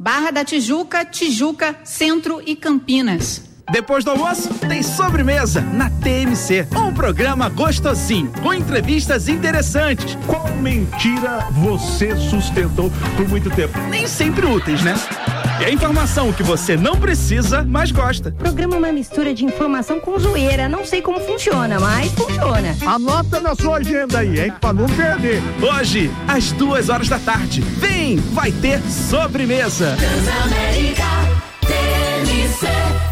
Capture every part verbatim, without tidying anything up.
Barra da Tijuca, Tijuca, Centro e Campinas. Depois do almoço, tem sobremesa na T M C. Um programa gostosinho, com entrevistas interessantes. Qual mentira você sustentou por muito tempo? Nem sempre úteis, né? E a informação que você não precisa, mas gosta. O programa é uma mistura de informação com zoeira. Não sei como funciona, mas funciona. Anota na sua agenda aí, hein? Pra não perder. Hoje, às duas horas da tarde. Vem, vai ter sobremesa. Transamérica T M C.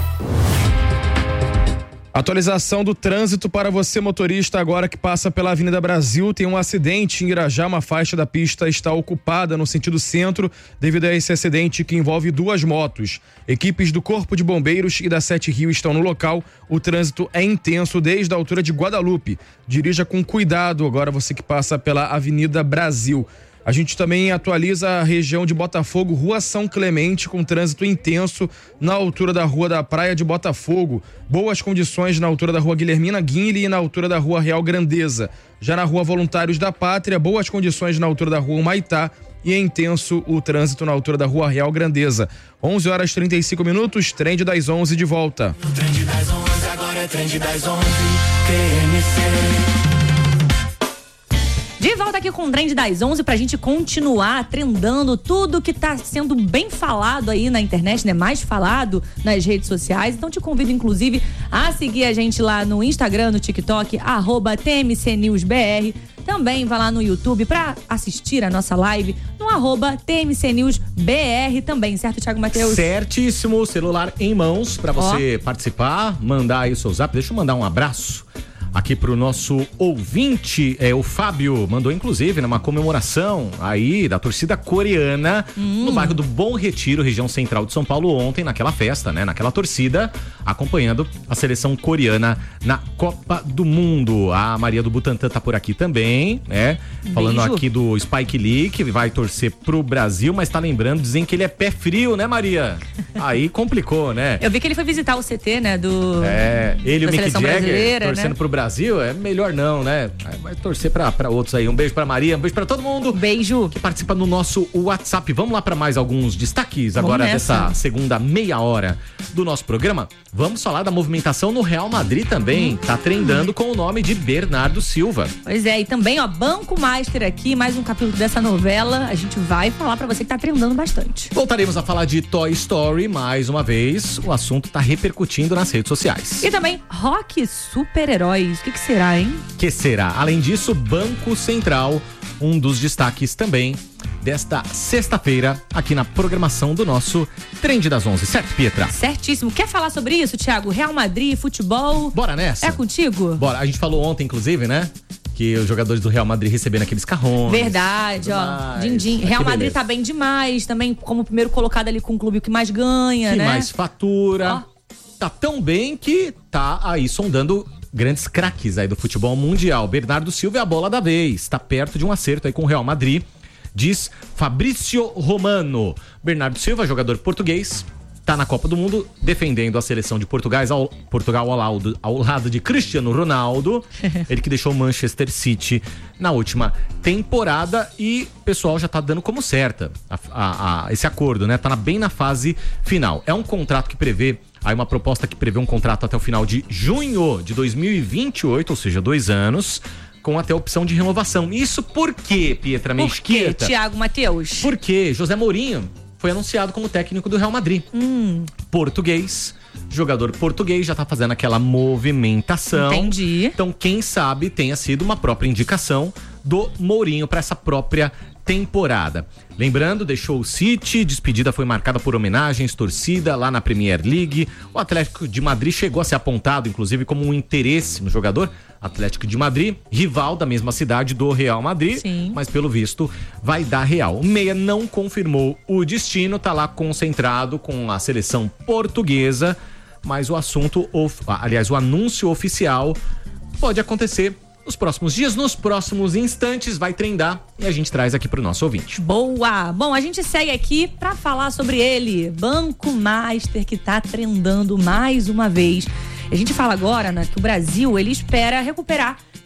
Atualização do trânsito para você, motorista, agora que passa pela Avenida Brasil. Tem um acidente em Irajá, uma faixa da pista está ocupada no sentido centro devido a esse acidente que envolve duas motos. Equipes do Corpo de Bombeiros e da Sete Rio estão no local. O trânsito é intenso desde a altura de Guadalupe. Dirija com cuidado agora você que passa pela Avenida Brasil. A gente também atualiza a região de Botafogo, Rua São Clemente, com trânsito intenso na altura da Rua da Praia de Botafogo. Boas condições na altura da Rua Guilhermina Guinle e na altura da Rua Real Grandeza. Já na Rua Voluntários da Pátria, boas condições na altura da Rua Humaitá e é intenso o trânsito na altura da Rua Real Grandeza. onze horas e trinta e cinco minutos, Trend das onze de volta. O Trend das onze, agora é Trend das onze, T M C. De volta aqui com o Trend das onze pra gente continuar trendando tudo que tá sendo bem falado aí na internet, né? Mais falado nas redes sociais. Então te convido, inclusive, a seguir a gente lá no Instagram, no TikTok, arroba T M C News B R. Também vai lá no YouTube pra assistir a nossa live no arroba T M C News B R também, certo, Thiago Matheus? Certíssimo, celular em mãos pra você oh. participar, mandar aí o seu zap. Deixa eu mandar um abraço aqui pro nosso ouvinte, é, o Fábio, mandou inclusive numa comemoração aí da torcida coreana hum. no bairro do Bom Retiro, região central de São Paulo, ontem naquela festa, né, naquela torcida, acompanhando a seleção coreana na Copa do Mundo. A Maria do Butantã tá por aqui também, né, falando Beijo. aqui do Spike Lee, que vai torcer pro Brasil, mas tá lembrando, dizem que ele é pé frio, né, Maria? Aí complicou, né? Eu vi que ele foi visitar o C T, né, do É, ele e o Mick Jagger torcendo né? pro Brasil. Brasil, é melhor não, né? Vai torcer pra, pra outros aí. Um beijo pra Maria, um beijo pra todo mundo. Beijo. Que participa no nosso WhatsApp. Vamos lá pra mais alguns destaques agora dessa segunda meia hora do nosso programa. Vamos falar da movimentação no Real Madrid também. Hum. Tá trendando com o nome de Bernardo Silva. Pois é, e também, ó, Banco Master aqui, mais um capítulo dessa novela. A gente vai falar pra você que tá trendando bastante. Voltaremos a falar de Toy Story mais uma vez. O assunto tá repercutindo nas redes sociais. E também rock super-heróis. O que, que será, hein? Que será? Além disso, Banco Central, um dos destaques também desta sexta-feira, aqui na programação do nosso Trend das onze, certo, Pietra? Certíssimo. Quer falar sobre isso, Thiago? Real Madrid, futebol? Bora nessa? É contigo? Bora. A gente falou ontem, inclusive, né? Que os jogadores do Real Madrid recebendo aqueles carrões. Verdade, ó. Din-din. Real Madrid beleza. Tá bem demais, também como primeiro colocado ali com o clube que mais ganha, que né? Que mais fatura. Ó. Tá tão bem que tá aí sondando grandes craques aí do futebol mundial. Bernardo Silva é a bola da vez, está perto de um acerto aí com o Real Madrid, diz Fabrício Romano. Bernardo Silva, jogador português, está na Copa do Mundo defendendo a seleção de Portugal ao, Portugal ao, lado, ao lado de Cristiano Ronaldo, ele que deixou o Manchester City na última temporada, e o pessoal já tá dando como certa a, a, a, esse acordo, né? Tá na, bem na fase final. É um contrato que prevê aí uma proposta que prevê um contrato até o final de junho de dois mil e vinte e oito, ou seja, dois anos, com até opção de renovação. Isso por quê, Pietra Mesquita? Por quê, Thiago Matheus? Porque José Mourinho foi anunciado como técnico do Real Madrid. Hum. Português, jogador português, já tá fazendo aquela movimentação. Entendi. Então, quem sabe tenha sido uma própria indicação do Mourinho para essa própria temporada. Lembrando, deixou o City, despedida foi marcada por homenagens, torcida lá na Premier League. O Atlético de Madrid chegou a ser apontado, inclusive, como um interesse no jogador. Atlético de Madrid, rival da mesma cidade do Real Madrid. Sim. Mas pelo visto vai dar Real. O Meia não confirmou o destino, tá lá concentrado com a seleção portuguesa, mas o assunto, aliás, o anúncio oficial pode acontecer nos próximos dias, nos próximos instantes, vai trendar e a gente traz aqui pro nosso ouvinte. Boa! Bom, a gente segue aqui pra falar sobre ele, Banco Master, que tá trendando mais uma vez. A gente fala agora, né, que o Brasil, ele espera recuperar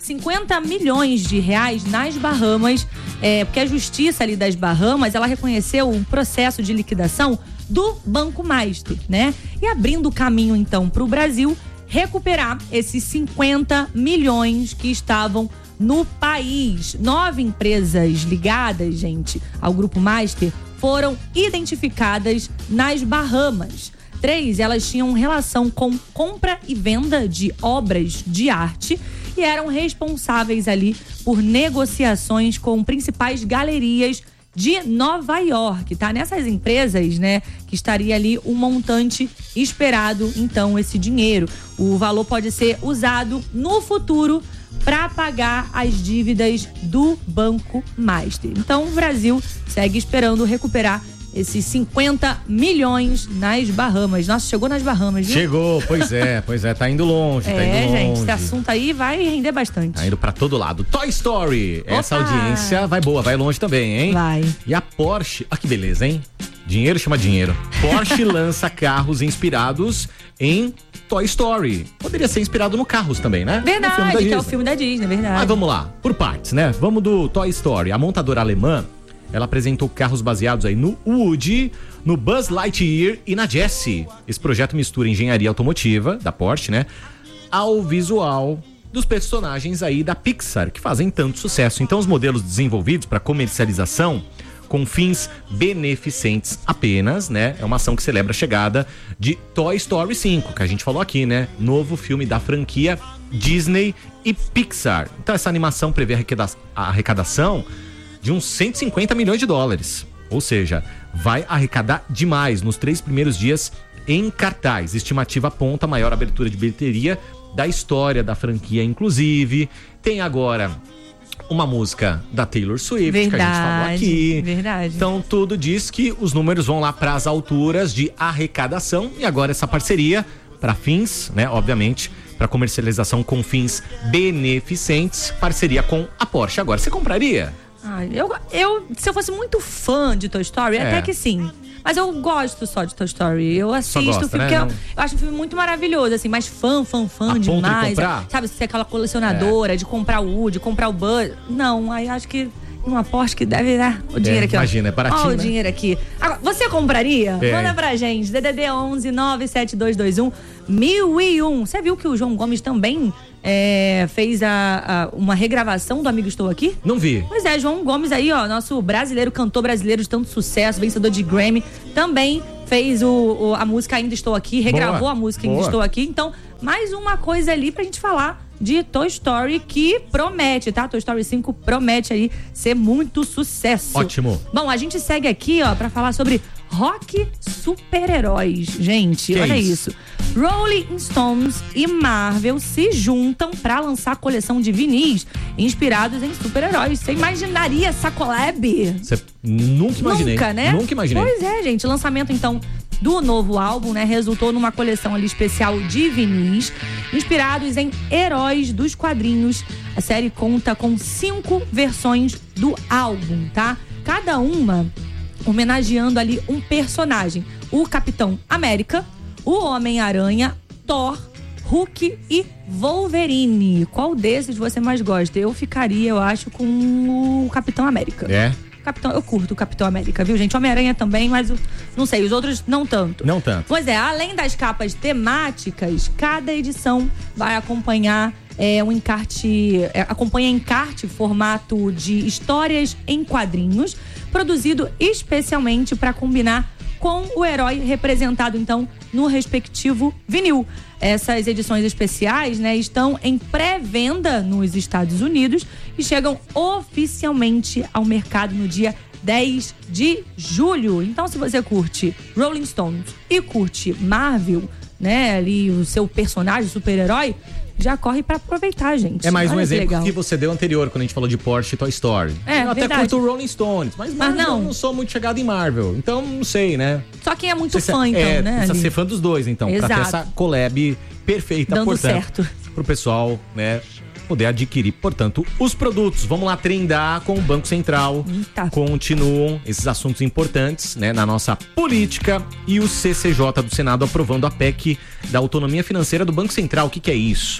cinquenta milhões de reais nas Bahamas, é, porque a justiça ali das Bahamas, ela reconheceu um processo de liquidação do Banco Master, né? E abrindo o caminho, então, para o Brasil recuperar esses cinquenta milhões que estavam no país. Nove empresas ligadas, gente, ao Grupo Master foram identificadas nas Bahamas. Três, elas tinham relação com compra e venda de obras de arte e eram responsáveis ali por negociações com principais galerias de Nova York, tá? Nessas empresas, né, que estaria ali um montante esperado, então, esse dinheiro. O valor pode ser usado no futuro para pagar as dívidas do Banco Master. Então, o Brasil segue esperando recuperar esses cinquenta milhões nas Bahamas. Nossa, chegou nas Bahamas, viu? Chegou, pois é, pois é, tá indo longe, é, tá indo longe. gente, esse assunto aí vai render bastante. Tá indo pra todo lado. Toy Story, Opa! Essa audiência vai boa, vai longe também, hein? Vai. E a Porsche, ah, que beleza, hein? Dinheiro chama dinheiro. Porsche lança carros inspirados em Toy Story. Poderia ser inspirado no Carros também, né? Verdade, que é o filme da Disney, verdade. Mas vamos lá, por partes, né? Vamos do Toy Story. A montadora alemã, ela apresentou carros baseados aí no Woody, no Buzz Lightyear e na Jessie. Esse projeto mistura engenharia automotiva, da Porsche, né? Ao visual dos personagens aí da Pixar, que fazem tanto sucesso. Então, os modelos desenvolvidos para comercialização com fins beneficentes apenas, né? É uma ação que celebra a chegada de Toy Story cinco, que a gente falou aqui, né? Novo filme da franquia Disney e Pixar. Então, essa animação prevê a arrecadação de uns cento e cinquenta milhões de dólares. Ou seja, vai arrecadar demais nos três primeiros dias em cartaz. Estimativa aponta a maior abertura de bilheteria da história da franquia, inclusive. Tem agora uma música da Taylor Swift, verdade, que a gente falou aqui. Verdade. Então, tudo diz que os números vão lá para as alturas de arrecadação. E agora essa parceria para fins, né, obviamente, para comercialização com fins beneficentes, parceria com a Porsche. Agora, você compraria? Ah, eu, eu, se eu fosse muito fã de Toy Story, é. até que sim. Mas eu gosto só de Toy Story. Eu assisto gosta, o filme, né? porque eu, eu acho o filme muito maravilhoso, assim, mas fã, fã, fã A demais. De comprar? Sabe, ser aquela colecionadora, é. de comprar o Woody, comprar o Buzz. Não, aí acho que uma Porsche que deve dar o dinheiro é, aqui, ó. Imagina, é baratinho, Olha né? o dinheiro aqui. Agora, você compraria? É. Manda pra gente. D D D onze nove sete dois dois um mil e um. Você viu que o João Gomes também é, fez a, a, uma regravação do Amigo Estou Aqui? Não vi. Pois é, João Gomes aí, ó, nosso brasileiro, cantor brasileiro de tanto sucesso, vencedor de Grammy, também fez o, o, a música Ainda Estou Aqui, regravou Boa. a música Boa. Ainda Estou Aqui. Então, mais uma coisa ali pra gente falar de Toy Story que promete, tá? Toy Story cinco promete aí ser muito sucesso. Ótimo. Bom, a gente segue aqui, ó, pra falar sobre rock super-heróis. Gente, que olha é isso. isso. Rolling Stones e Marvel se juntam pra lançar a coleção de vinis inspirados em super-heróis. Você imaginaria essa collab? Você nunca imaginei. Nunca, né? Nunca imaginei. Pois é, gente. Lançamento, então, do novo álbum, né? Resultou numa coleção ali especial de vinis inspirados em heróis dos quadrinhos. A série conta com cinco versões do álbum, tá? Cada uma homenageando ali um personagem. O Capitão América, o Homem-Aranha, Thor, Hulk e Wolverine. Qual desses você mais gosta? Eu ficaria, eu acho, com o Capitão América. É? Capitão, eu curto o Capitão América, viu, gente? Homem-Aranha também, mas eu, não sei, os outros não tanto. Não tanto. Pois é, além das capas temáticas, cada edição vai acompanhar é, um encarte, é, acompanha encarte formato de histórias em quadrinhos, produzido especialmente para combinar com o herói representado, então, no respectivo vinil. Essas edições especiais, né, estão em pré-venda nos Estados Unidos e chegam oficialmente ao mercado no dia dez de julho. Então, se você curte Rolling Stones e curte Marvel, né, ali o seu personagem, super-herói, já corre pra aproveitar, gente. É mais Olha um exemplo que, que você deu anterior, quando a gente falou de Porsche e Toy Story. É, eu até verdade. curto o Rolling Stones, mas, Mas Marvel, não. eu não sou muito chegado em Marvel. Então, não sei, né? Só quem é muito Precisa- fã, então, é, né? Precisa ali. ser fã dos dois, então. Pra ter Exato. essa collab perfeita, Dando portanto. certo. Pro pessoal, né, poder adquirir, portanto, os produtos. Vamos lá trendar com o Banco Central. Eita. Continuam esses assuntos importantes, né, na nossa política, e o C C J do Senado aprovando a P E C da autonomia financeira do Banco Central. O que que é isso?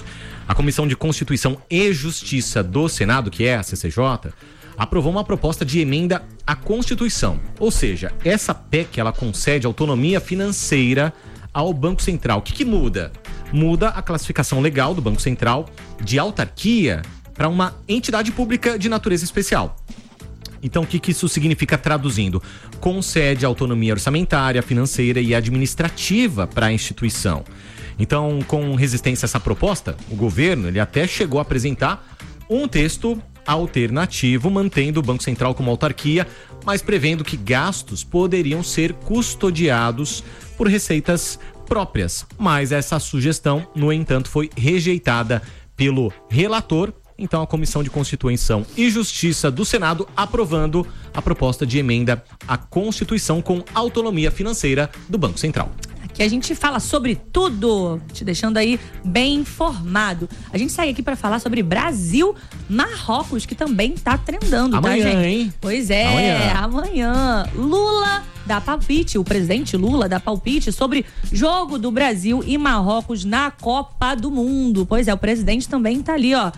A Comissão de Constituição e Justiça do Senado, que é a C C J, aprovou uma proposta de emenda à Constituição. Ou seja, essa P E C ela concede autonomia financeira ao Banco Central. O que, que muda? Muda a classificação legal do Banco Central de autarquia para uma entidade pública de natureza especial. Então, o que, que isso significa traduzindo? Concede autonomia orçamentária, financeira e administrativa para a instituição. Então, com resistência a essa proposta, o governo ele até chegou a apresentar um texto alternativo, mantendo o Banco Central como autarquia, mas prevendo que gastos poderiam ser custodiados por receitas próprias. Mas essa sugestão, no entanto, foi rejeitada pelo relator. Então, a Comissão de Constituição e Justiça do Senado aprovando a proposta de emenda à Constituição com autonomia financeira do Banco Central. Que a gente fala sobre tudo, te deixando aí bem informado. A gente sai aqui para falar sobre Brasil-Marrocos, que também tá trendando, amanhã, tá, gente? Hein? Pois é, amanhã. amanhã. Lula dá palpite, o presidente Lula dá palpite sobre jogo do Brasil e Marrocos na Copa do Mundo. Pois é, o presidente também tá ali, ó,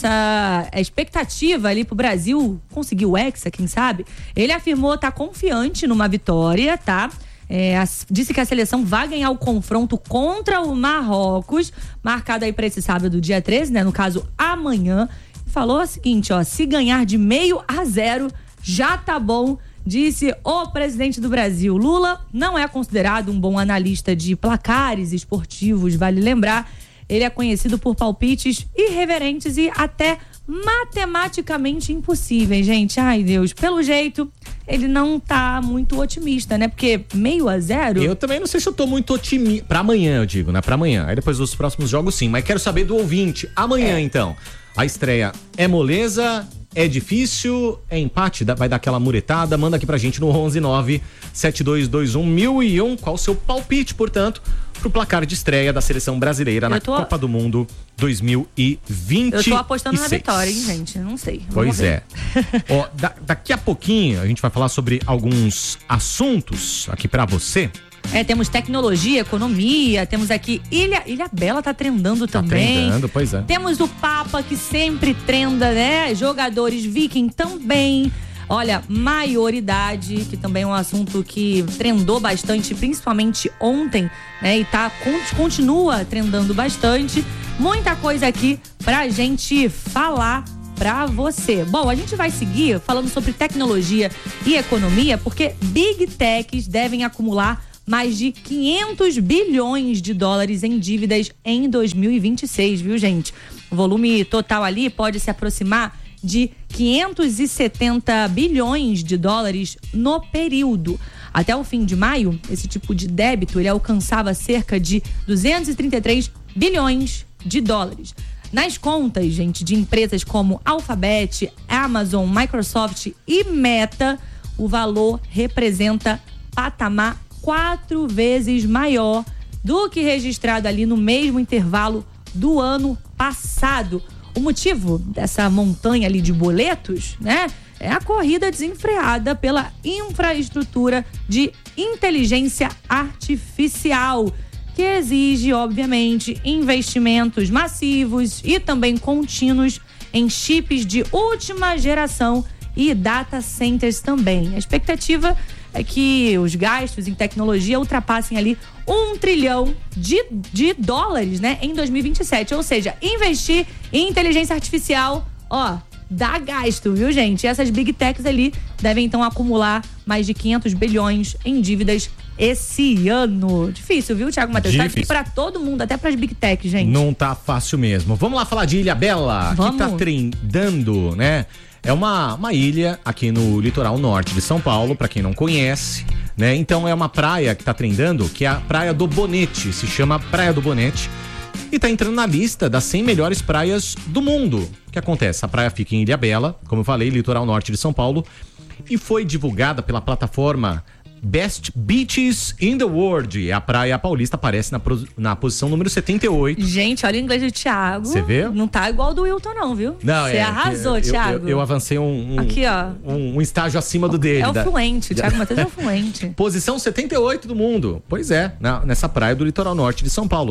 nessa expectativa ali pro Brasil conseguir o Hexa, quem sabe? Ele afirmou estar tá confiante numa vitória, tá? É, disse que a seleção vai ganhar o confronto contra o Marrocos, marcado aí para esse sábado, dia treze, né? No caso, amanhã. Falou o seguinte, ó, se ganhar de meio a zero, já tá bom, disse o presidente do Brasil. Lula não é considerado um bom analista de placares esportivos, vale lembrar. Ele é conhecido por palpites irreverentes e até matematicamente impossíveis, gente. Ai, Deus, pelo jeito, ele não tá muito otimista, né? Porque meio a zero... Eu também não sei se eu tô muito otimista. Pra amanhã, eu digo, né? Pra amanhã. Aí depois dos próximos jogos, sim. Mas quero saber do ouvinte. Amanhã, é. então. A estreia é moleza, é difícil, é empate, vai dar aquela muretada. Manda aqui pra gente no onze nove sete dois dois um mil e um. Qual o seu palpite, portanto, pro placar de estreia da seleção brasileira na tô... Copa do Mundo dois mil e vinte e seis. Eu tô apostando na vitória, hein, gente? Não sei. Pois é. Ó, da, daqui a pouquinho a gente vai falar sobre alguns assuntos aqui pra você. É, temos tecnologia, economia, temos aqui Ilha, Ilha Bela tá trendando tá também. Tá trendando, pois é. Temos o Papa, que sempre trenda, né? Jogadores Viking também. Olha, maioridade, que também é um assunto que trendou bastante, principalmente ontem, né? E tá, continua trendando bastante. Muita coisa aqui pra gente falar pra você. Bom, a gente vai seguir falando sobre tecnologia e economia, porque Big Techs devem acumular mais de quinhentos bilhões de dólares em dívidas em dois mil e vinte e seis, viu, gente? O volume total ali pode se aproximar de quinhentos e setenta bilhões de dólares no período. Até o fim de maio, esse tipo de débito ele alcançava cerca de duzentos e trinta e três bilhões de dólares. Nas contas, gente, de empresas como Alphabet, Amazon, Microsoft e Meta, o valor representa patamar quatro vezes maior do que registrado ali no mesmo intervalo do ano passado. O motivo dessa montanha ali de boletos, né, é a corrida desenfreada pela infraestrutura de inteligência artificial, que exige, obviamente, investimentos massivos e também contínuos em chips de última geração e data centers também. A expectativa é que os gastos em tecnologia ultrapassem ali um trilhão de, de dólares, né, em dois mil e vinte e sete. Ou seja, investir em inteligência artificial, ó, dá gasto, viu, gente? E essas Big Techs ali devem, então, acumular mais de quinhentos bilhões em dívidas esse ano. Difícil, viu, Thiago Matheus? Tá difícil pra todo mundo, até pras Big Techs, gente. Não tá fácil mesmo. Vamos lá falar de Ilha Bela, Vamos. que tá trendando, né? É uma, uma ilha aqui no litoral norte de São Paulo, pra quem não conhece, né? Então é uma praia que tá trendando, que é a Praia do Bonete, se chama Praia do Bonete, e tá entrando na lista das cem melhores praias do mundo. O que acontece? A praia fica em Ilha Bela, como eu falei, litoral norte de São Paulo, e foi divulgada pela plataforma Best Beaches in the World. A Praia Paulista aparece na, na posição número setenta e oito. Gente, olha o inglês do Thiago. Você vê? Não tá igual do Wilton, não, viu? Não, Você é, arrasou, eu, Thiago. Eu, eu avancei um, um, Aqui, ó. Um, um estágio acima do dele. É o da... fluente, o Thiago Matheus é o fluente. Posição setenta e oito do mundo. Pois é, na, nessa praia do litoral norte de São Paulo.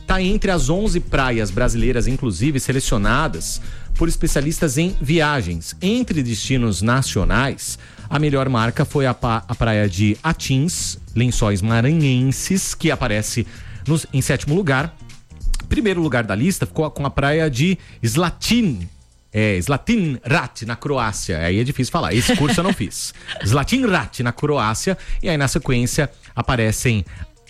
tá entre as onze praias brasileiras, inclusive, selecionadas por especialistas em viagens. Entre destinos nacionais, a melhor marca foi a, pa- a praia de Atins, Lençóis Maranhenses, que aparece nos, em sétimo lugar. Primeiro lugar da lista ficou com a praia de Zlatin, é, Zlatin Rat, na Croácia. Aí é difícil falar, esse curso eu não fiz. Zlatin Rat, na Croácia. E aí na sequência aparecem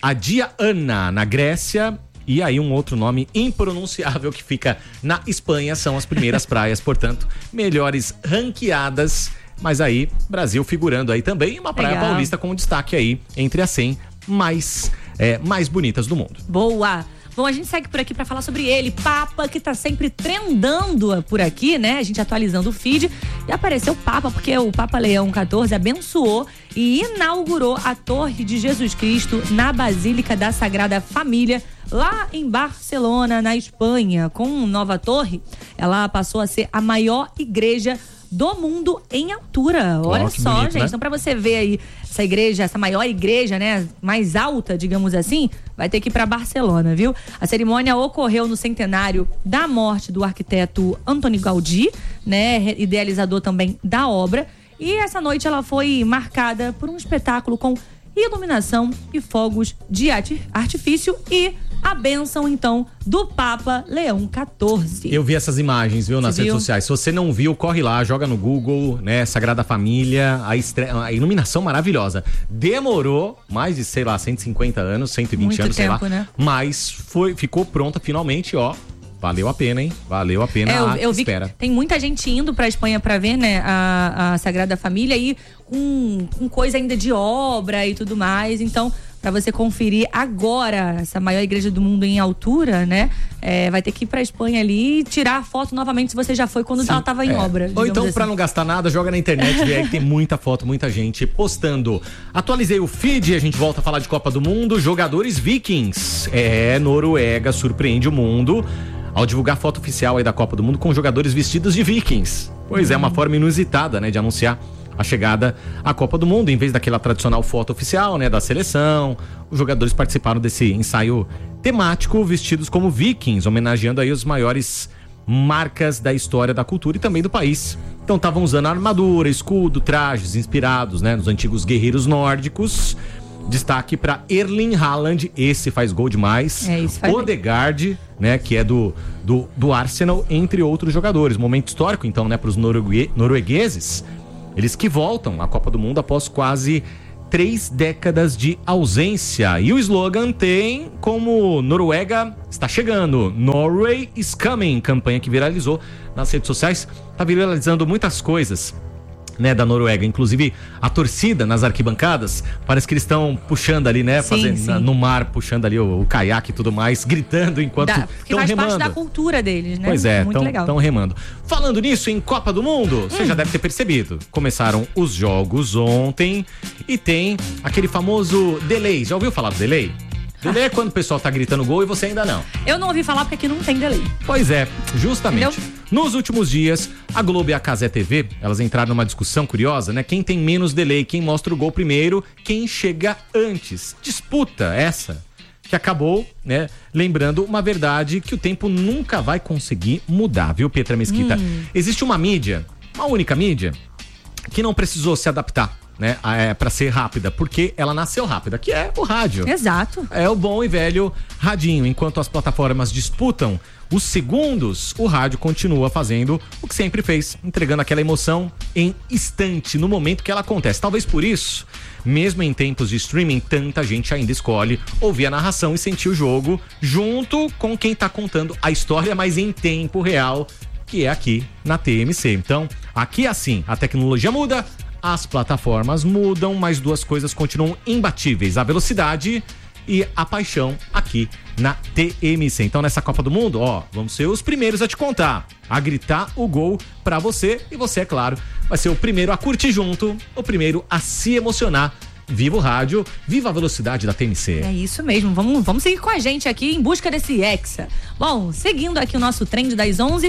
Adiana, na Grécia. E aí um outro nome impronunciável que fica na Espanha. São as primeiras praias, portanto, melhores ranqueadas. Mas aí, Brasil figurando aí também. Uma praia Legal. paulista com destaque aí entre as cem mais, é, mais bonitas do mundo. Boa! Bom, a gente segue por aqui para falar sobre ele, Papa, que tá sempre trendando por aqui, né? A gente atualizando o feed. E apareceu o Papa, porque o Papa Leão quatorze abençoou e inaugurou a Torre de Jesus Cristo na Basílica da Sagrada Família, lá em Barcelona, na Espanha. Com nova torre, ela passou a ser a maior igreja do mundo em altura. Olha Oh, que só, bonito, gente. né? Então, pra você ver aí essa igreja, essa maior igreja, né, mais alta, digamos assim, vai ter que ir pra Barcelona, viu? A cerimônia ocorreu no centenário da morte do arquiteto Antoni Gaudí, né, idealizador também da obra. E essa noite ela foi marcada por um espetáculo com iluminação e fogos de arti- artifício e a bênção, então, do Papa Leão quatorze. Eu vi essas imagens, viu, nas Você redes viu? sociais. Se você não viu, corre lá, joga no Google, né, Sagrada Família, a, estre... a iluminação maravilhosa. Demorou mais de, sei lá, cento e cinquenta anos, cento e vinte Muito anos, sei tempo, lá. né? Mas foi, ficou pronta finalmente, ó. Valeu a pena, hein? Valeu a pena É, eu, a eu vi espera. que tem muita gente indo pra Espanha pra ver, né, a, a Sagrada Família e com, com coisa ainda de obra e tudo mais. Então, pra você conferir agora essa maior igreja do mundo em altura, né, é, vai ter que ir pra Espanha ali e tirar a foto novamente se você já foi quando ela tava em É. obra. Ou digamos então, assim. pra não gastar nada, joga na internet, vê aí que tem muita foto, muita gente postando. Atualizei o feed, a gente volta a falar de Copa do Mundo. Jogadores vikings. É, Noruega surpreende o mundo ao divulgar foto oficial aí da Copa do Mundo com jogadores vestidos de vikings. Pois é, uma forma inusitada, né, de anunciar a chegada à Copa do Mundo. Em vez daquela tradicional foto oficial, né, da seleção, os jogadores participaram desse ensaio temático vestidos como vikings, homenageando aí os maiores marcas da história da cultura e também do país. Então estavam usando armadura, escudo, trajes inspirados, né, nos antigos guerreiros nórdicos. Destaque para Erling Haaland, esse faz gol demais. É, isso faz bem. Odegaard, né, que é do, do, do Arsenal, entre outros jogadores. Momento histórico, então, né, para os norugue- noruegueses. Eles que voltam à Copa do Mundo após quase três décadas de ausência. E o slogan tem como Noruega está chegando. Norway is coming. Campanha que viralizou nas redes sociais. Tá viralizando muitas coisas, né, da Noruega, inclusive a torcida nas arquibancadas, parece que eles estão puxando ali, né, Sim, fazendo sim. na- no mar, puxando ali o, o caiaque e tudo mais, gritando enquanto Da- porque estão faz remando. parte da cultura deles, né? Pois é, Muito legal. estão remando. Falando nisso, em Copa do Mundo, você Hum. já deve ter percebido. Começaram os jogos ontem e tem aquele famoso delay. Já ouviu falar do delay? Delay é quando o pessoal tá gritando gol e você ainda não. Eu não ouvi falar porque aqui não tem delay. Pois é, justamente. Entendeu? Nos últimos dias, a Globo e a Cazé T V, elas entraram numa discussão curiosa, né? Quem tem menos delay, quem mostra o gol primeiro, quem chega antes. Disputa essa que acabou, né, lembrando uma verdade que o tempo nunca vai conseguir mudar, viu, Pietra Mesquita? Hum. Existe uma mídia, uma única mídia, que não precisou se adaptar, né, é, para ser rápida, porque ela nasceu rápida, que é o rádio. Exato. É o bom e velho radinho. Enquanto as plataformas disputam os segundos, o rádio continua fazendo o que sempre fez, entregando aquela emoção em instante, no momento que ela acontece. Talvez por isso, mesmo em tempos de streaming, tanta gente ainda escolhe ouvir a narração e sentir o jogo junto com quem tá contando a história, mas em tempo real, que é aqui na T M C. Então, aqui é assim, a tecnologia muda, as plataformas mudam, mas duas coisas continuam imbatíveis: a velocidade e a paixão aqui na T M C. Então, nessa Copa do Mundo, ó, vamos ser os primeiros a te contar, a gritar o gol pra você, e você, é claro, vai ser o primeiro a curtir junto, o primeiro a se emocionar. Viva o rádio, viva a velocidade da T M C. É isso mesmo, vamos, vamos seguir com a gente aqui em busca desse Hexa. Bom, seguindo aqui o nosso trend das onze, o que, que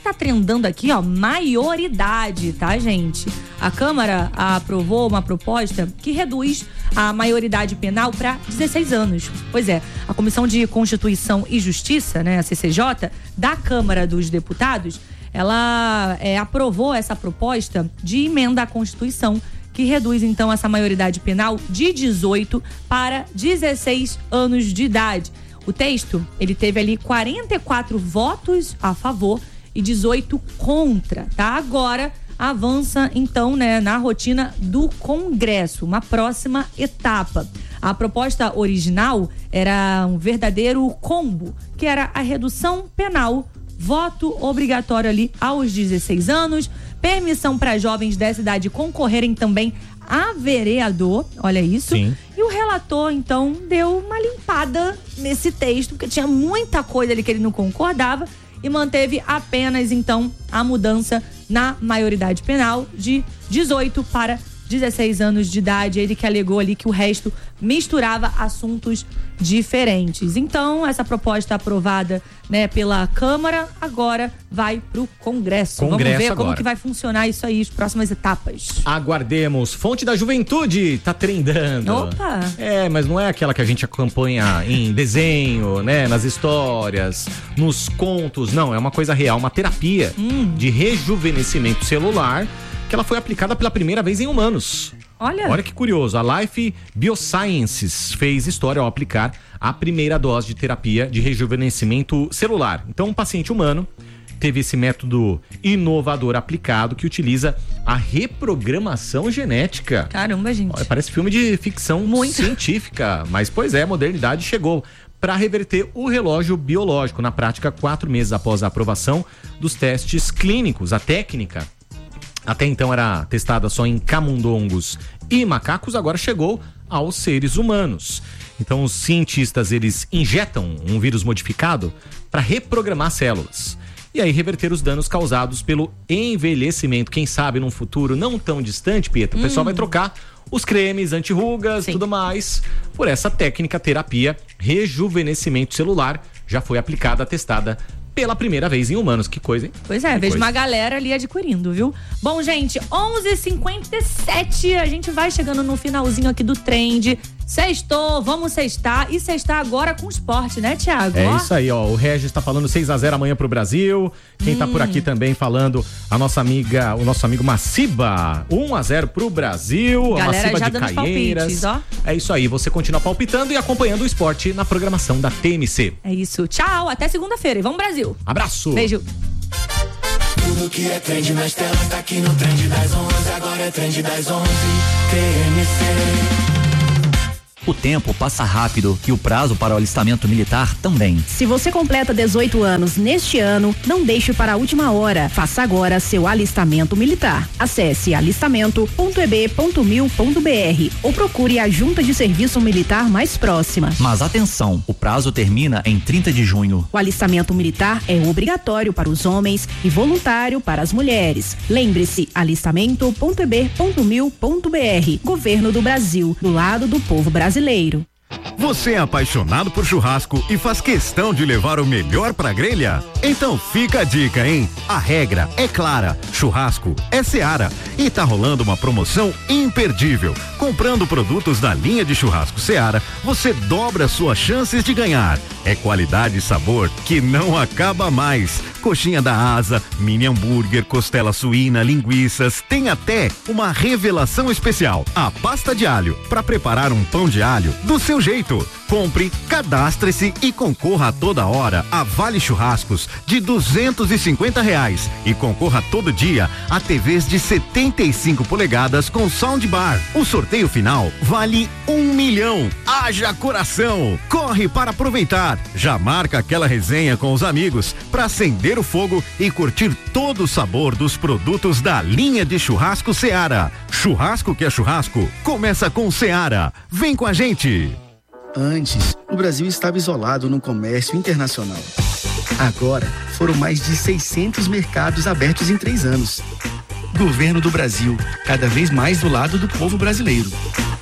tá trendando aqui, ó, maioridade, tá, gente? A Câmara aprovou uma proposta que reduz a maioridade penal para dezesseis anos. Pois é, a Comissão de Constituição e Justiça, né, a C C J, da Câmara dos Deputados, ela é, aprovou essa proposta de emenda à Constituição, que reduz, então, essa maioridade penal de dezoito para dezesseis anos de idade. O texto, ele teve ali quarenta e quatro votos a favor e dezoito contra, tá? Agora avança, então, né, na rotina do Congresso, uma próxima etapa. A proposta original era um verdadeiro combo, que era a redução penal, voto obrigatório ali aos dezesseis anos, permissão para jovens dessa idade concorrerem também a vereador, olha isso. Sim. E o relator, então, deu uma limpada nesse texto, porque tinha muita coisa ali que ele não concordava, e manteve apenas, então, a mudança na maioridade penal de dezoito para dezesseis anos de idade. Ele que alegou ali que o resto misturava assuntos diferentes. Então, essa proposta aprovada, né, pela Câmara, agora vai pro Congresso. Congresso Vamos ver agora. como que vai funcionar isso aí, as próximas etapas. Aguardemos. Fonte da Juventude tá trendando. Opa! É, mas não é aquela que a gente acompanha em desenho, né? Nas histórias, nos contos. Não, é uma coisa real, uma terapia Hum. de rejuvenescimento celular que ela foi aplicada pela primeira vez em humanos. Olha. Olha que curioso, a Life Biosciences fez história ao aplicar a primeira dose de terapia de rejuvenescimento celular. Então, um paciente humano teve esse método inovador aplicado que utiliza a reprogramação genética. Caramba, gente. Olha, parece filme de ficção Muito. científica, mas pois é, a modernidade chegou para reverter o relógio biológico. Na prática, quatro meses após a aprovação dos testes clínicos, a técnica até então era testada só em camundongos e macacos, agora chegou aos seres humanos. Então os cientistas, eles injetam um vírus modificado para reprogramar células e aí reverter os danos causados pelo envelhecimento. Quem sabe num futuro não tão distante, Pietro, o pessoal Hum. vai trocar os cremes, antirrugas, Sim. tudo mais por essa técnica terapia rejuvenescimento celular. Já foi aplicada, testada pela primeira vez em humanos. Que coisa, hein? Pois é, Que vejo coisa. uma galera ali adquirindo, viu? Bom, gente, onze e cinquenta e sete, a gente vai chegando no finalzinho aqui do Trend. Sextou, vamos sextar e sextar agora com esporte, né, Thiago? É Ó, isso aí, ó. O Regis tá falando seis a zero amanhã pro Brasil. Quem tá por aqui também falando, a nossa amiga, o nosso amigo Maciba, um a zero pro Brasil. Galera a Maciba já de dando os Caieiras. palpites, ó. É isso aí, você continua palpitando e acompanhando o esporte na programação da T M C. É isso. Tchau, até segunda-feira e vamos Brasil. Abraço. Beijo. Tudo que é trend nas telas tá aqui no Trend das onze. Agora é Trend das onze. T M C. O tempo passa rápido e o prazo para o alistamento militar também. Se você completa dezoito anos neste ano, não deixe para a última hora. Faça agora seu alistamento militar. Acesse alistamento ponto e b ponto mil ponto b r ou procure a junta de serviço militar mais próxima. Mas atenção, o prazo termina em trinta de junho. O alistamento militar é obrigatório para os homens e voluntário para as mulheres. Lembre-se, alistamento ponto e b ponto mil ponto b r. Governo do Brasil, do lado do povo brasileiro. Você é apaixonado por churrasco e faz questão de levar o melhor pra grelha? Então fica a dica, hein? A regra é clara, churrasco é Seara e tá rolando uma promoção imperdível. Comprando produtos da linha de churrasco Seara, você dobra suas chances de ganhar. É qualidade e sabor que não acaba mais. Coxinha da asa, mini hambúrguer, costela suína, linguiças, tem até uma revelação especial, a pasta de alho, para preparar um pão de alho do seu jeito. Compre, cadastre-se e concorra a toda hora a vale churrascos de duzentos e cinquenta reais e concorra todo dia a T Vs de setenta e cinco polegadas com soundbar. O sorteio final vale um milhão. Haja coração! Corre para aproveitar. Já marca aquela resenha com os amigos para acender o fogo e curtir todo o sabor dos produtos da linha de churrasco Seara. Churrasco que é churrasco, começa com Seara. Vem com a gente! Antes, o Brasil estava isolado no comércio internacional. Agora, foram mais de seiscentos mercados abertos em três anos. Governo do Brasil, cada vez mais do lado do povo brasileiro.